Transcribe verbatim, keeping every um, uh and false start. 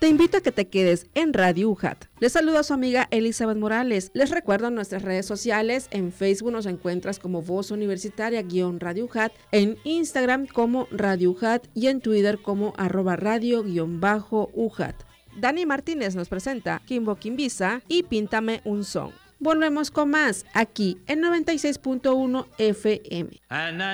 te invito a que te quedes en Radio U J A T. Les saluda a su amiga Elizabeth Morales. Les recuerdo nuestras redes sociales. En Facebook nos encuentras como Voz Universitaria-Radio U J A T, en Instagram como Radio U J A T y en Twitter como arroba radio-U J A T. Dani Martínez nos presenta Kimbo Kimbisa y Píntame un Son. Volvemos con más aquí en noventa y seis punto uno F M.